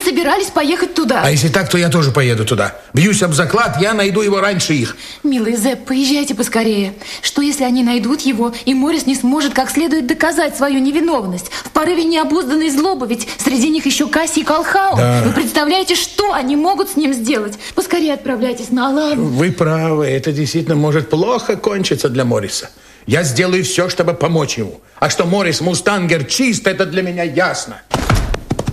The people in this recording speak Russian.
собирались поехать туда. А если так, то я тоже поеду туда. Бьюсь об заклад, я найду его раньше их. Милый Зепп, поезжайте поскорее. Что, если они найдут его, и Моррис не сможет как следует доказать свою невиновность? В порыве необузданной злобы, ведь среди них еще Касси и Колхаун. Да. Вы представляете, что они могут с ним сделать? Поскорее отправляйтесь на Алабу. Вы правы, это действительно может плохо кончиться для Морриса. Я сделаю все, чтобы помочь ему. А что Моррис Мустангер чист, это для меня ясно.